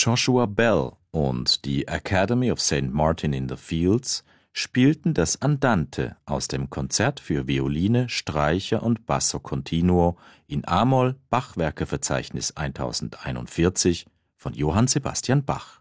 Joshua Bell und die Academy of St. Martin in the Fields spielten das Andante aus dem Konzert für Violine, Streicher und Basso Continuo in a-Moll Bachwerkeverzeichnis 1041 von Johann Sebastian Bach.